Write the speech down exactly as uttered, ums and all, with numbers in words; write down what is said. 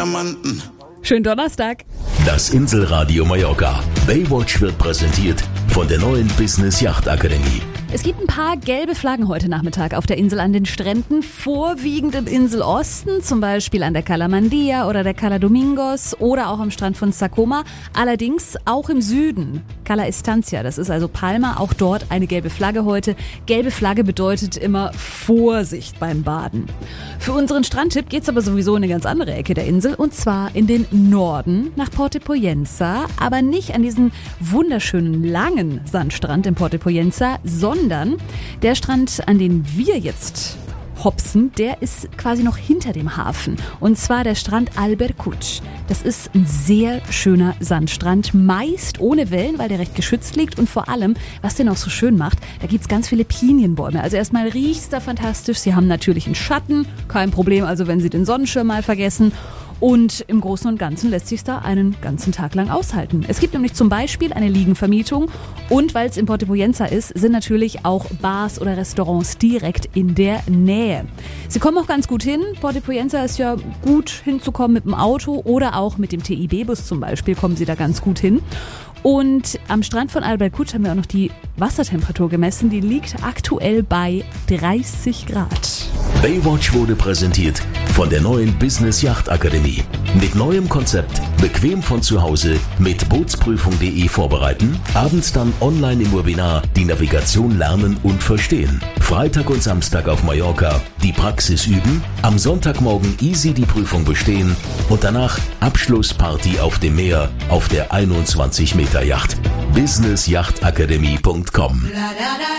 Diamanten. Schönen Donnerstag. Das Inselradio Mallorca. Baywatch wird präsentiert von der neuen Business Yacht Akademie. Es gibt ein paar gelbe Flaggen heute Nachmittag auf der Insel an den Stränden, vorwiegend im Inselosten, zum Beispiel an der Cala Mandia oder der Cala Domingos oder auch am Strand von Sa Coma, allerdings auch im Süden, Cala Estancia, das ist also Palma, auch dort eine gelbe Flagge heute. Gelbe Flagge bedeutet immer Vorsicht beim Baden. Für unseren Strandtipp geht's aber sowieso in eine ganz andere Ecke der Insel, und zwar in den Norden nach Porto Poyensa, aber nicht an diesen wunderschönen langen Sandstrand in Porto Poyensa, sondern Sondern der Strand, an den wir jetzt hopsen, der ist quasi noch hinter dem Hafen. Und zwar der Strand Albercuch. Das ist ein sehr schöner Sandstrand, meist ohne Wellen, weil der recht geschützt liegt. Und vor allem, was den auch so schön macht, da gibt's ganz viele Pinienbäume. Also erstmal riecht's da fantastisch. Sie haben natürlich einen Schatten, kein Problem, also wenn Sie den Sonnenschirm mal vergessen. Und im Großen und Ganzen lässt sich da einen ganzen Tag lang aushalten. Es gibt nämlich zum Beispiel eine Liegenvermietung, und weil es in Porto Poyensa ist, sind natürlich auch Bars oder Restaurants direkt in der Nähe. Sie kommen auch ganz gut hin. Porto Poyensa ist ja gut hinzukommen mit dem Auto oder auch mit dem T I B-Bus zum Beispiel kommen Sie da ganz gut hin. Und am Strand von Albercuch haben wir auch noch die Wassertemperatur gemessen. Die liegt aktuell bei dreißig Grad. Baywatch wurde präsentiert von der neuen Business Yacht Akademie. Mit neuem Konzept, bequem von zu Hause, mit Bootsprüfung punkt de vorbereiten, abends dann online im Webinar die Navigation lernen und verstehen. Freitag und Samstag auf Mallorca die Praxis üben, am Sonntagmorgen easy die Prüfung bestehen und danach Abschlussparty auf dem Meer auf der einundzwanzig Meter Yacht. business yacht akademie punkt com